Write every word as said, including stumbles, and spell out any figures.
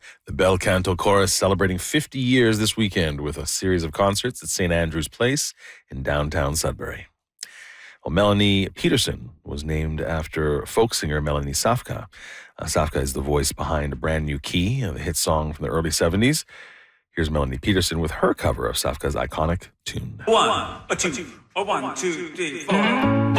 The Bel Canto Chorus celebrating fifty years this weekend with a series of concerts at Saint Andrew's Place in downtown Sudbury. Well, Melanie Peterson was named after folk singer Melanie Safka. Uh, Safka is the voice behind A Brand New Key, the hit song from the early seventies. Here's Melanie Peterson with her cover of Safka's iconic tune. One, a two, a one, two, three, four.